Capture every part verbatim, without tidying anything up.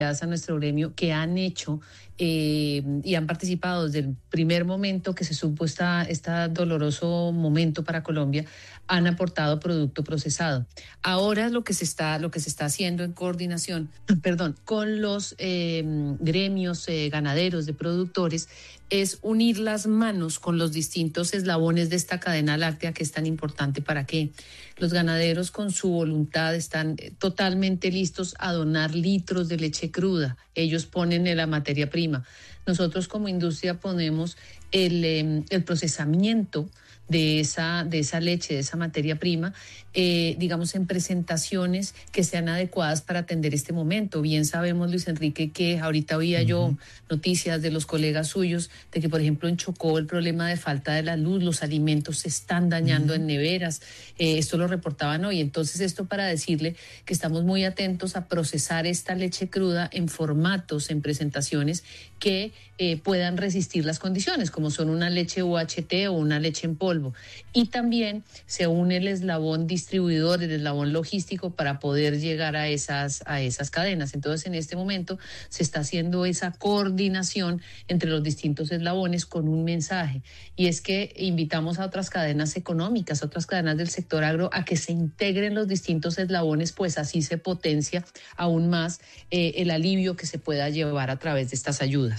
a nuestro gremio que han hecho eh, y han participado desde el primer momento que se supo esta, este doloroso momento para Colombia, han aportado producto procesado. Ahora lo que se está, lo que se está haciendo en coordinación, perdón, con los eh, gremios eh, ganaderos de productores es unir las manos con los distintos eslabones de esta cadena láctea que es tan importante para que los ganaderos con su voluntad están totalmente listos a donar litros de leche cruda. Ellos ponen la materia prima. Nosotros como industria ponemos el, eh, el procesamiento de esa, de esa leche, de esa materia prima, eh, digamos, en presentaciones que sean adecuadas para atender este momento. Bien sabemos, Luis Enrique, que ahorita oía uh-huh. yo noticias de los colegas suyos de que, por ejemplo, en Chocó el problema de falta de la luz, los alimentos se están dañando uh-huh. en neveras, eh, esto lo reportaban hoy. Entonces, esto para decirle que estamos muy atentos a procesar esta leche cruda en formatos, en presentaciones que eh, puedan resistir las condiciones, como son una leche U H T o una leche en polvo. Y también se une el eslabón distribuidor, el eslabón logístico para poder llegar a esas, a esas cadenas. Entonces, en este momento se está haciendo esa coordinación entre los distintos eslabones con un mensaje, y es que invitamos a otras cadenas económicas, a otras cadenas del sector agro a que se integren los distintos eslabones, pues así se potencia aún más eh, el alivio que se pueda llevar a través de estas ayudas.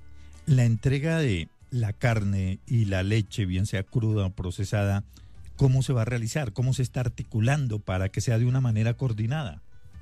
La entrega de la carne y la leche, bien sea cruda o procesada, ¿cómo se va a realizar? ¿Cómo se está articulando para que sea de una manera coordinada?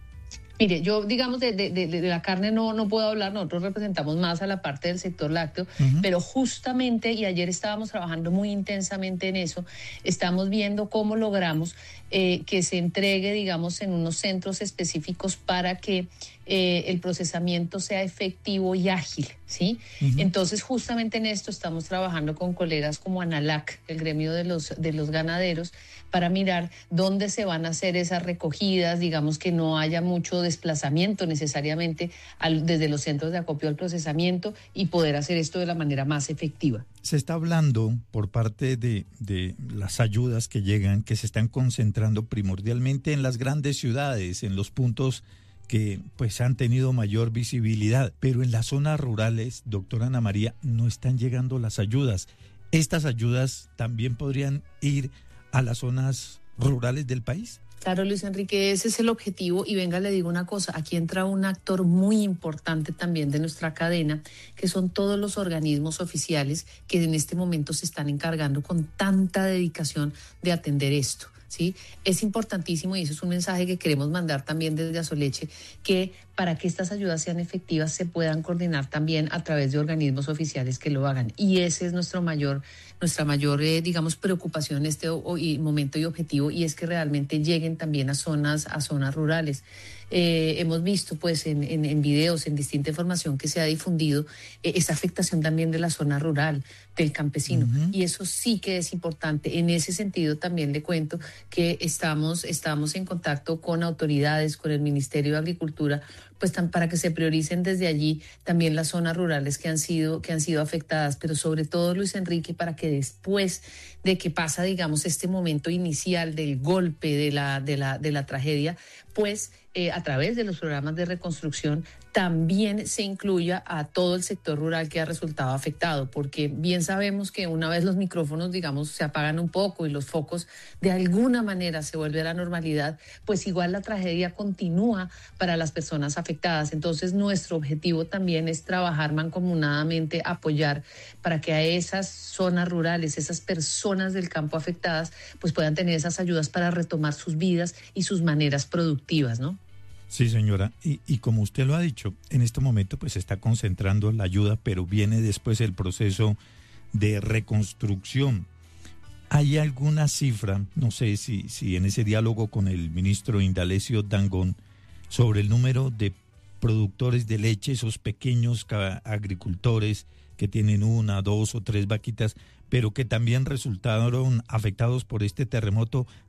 Mire, yo digamos de, de, de, de la carne no, no puedo hablar, nosotros representamos más a la parte del sector lácteo, uh-huh. pero justamente, y ayer estábamos trabajando muy intensamente en eso, estamos viendo cómo logramos eh, que se entregue, digamos, en unos centros específicos para que eh, el procesamiento sea efectivo y ágil, ¿sí? Uh-huh. Entonces, justamente en esto estamos trabajando con colegas como ANALAC, el gremio de los, de los ganaderos, para mirar dónde se van a hacer esas recogidas, digamos que no haya mucho desplazamiento necesariamente al, desde los centros de acopio al procesamiento y poder hacer esto de la manera más efectiva. Se está hablando por parte de, de las ayudas que llegan, que se están concentrando primordialmente en las grandes ciudades, en los puntos que pues han tenido mayor visibilidad, pero en las zonas rurales, doctora Ana María, no están llegando las ayudas. ¿Estas ayudas también podrían ir a las zonas rurales del país? Claro, Luis Enrique, ese es el objetivo, y venga, le digo una cosa, aquí entra un actor muy importante también de nuestra cadena, que son todos los organismos oficiales que en este momento se están encargando con tanta dedicación de atender esto. ¿Sí? Es importantísimo, y eso es un mensaje que queremos mandar también desde Azoleche, que para que estas ayudas sean efectivas se puedan coordinar también a través de organismos oficiales que lo hagan, y ese es nuestro mayor, nuestra mayor, eh, digamos, preocupación en este o, y momento y objetivo, y es que realmente lleguen también a zonas, a zonas rurales. Eh, hemos visto pues en, en, en videos, en distinta información que se ha difundido, eh, esa afectación también de la zona rural, del campesino, uh-huh. y eso sí que es importante. En ese sentido también le cuento que estamos, estamos en contacto con autoridades, con el Ministerio de Agricultura, pues tan, para que se prioricen desde allí también las zonas rurales que han sido, que han sido afectadas, pero sobre todo, Luis Enrique, para que después de que pasa, digamos, este momento inicial del golpe de la, de la, de la tragedia, pues eh, a través de los programas de reconstrucción también se incluya a todo el sector rural que ha resultado afectado, porque bien sabemos que una vez los micrófonos, digamos, se apagan un poco y los focos de alguna manera se vuelve a la normalidad, pues igual la tragedia continúa para las personas afectadas. Entonces, nuestro objetivo también es trabajar mancomunadamente, apoyar para que a esas zonas rurales, esas personas del campo afectadas, pues puedan tener esas ayudas para retomar sus vidas y sus maneras productivas, ¿no? Sí, señora, y, y como usted lo ha dicho, en este momento pues se está concentrando la ayuda, pero viene después el proceso de reconstrucción. ¿Hay alguna cifra, no sé si, si en ese diálogo con el ministro Indalecio Dangond, sobre el número de productores de leche, esos pequeños agricultores que tienen una, dos o tres vaquitas, pero que también resultaron afectados por este terremoto?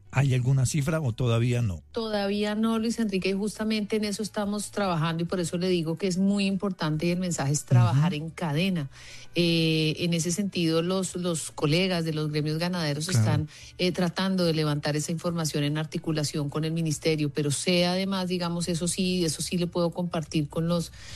¿Hay alguna cifra o todavía no? Todavía no, Luis Enrique, y justamente en eso estamos trabajando y por eso le digo que es muy importante y el mensaje es trabajar uh-huh. en cadena. Eh, en ese sentido, los, los colegas de los gremios ganaderos claro. están eh, tratando de levantar esa información en articulación con el ministerio, pero sé además, digamos, eso sí, eso sí le puedo compartir con los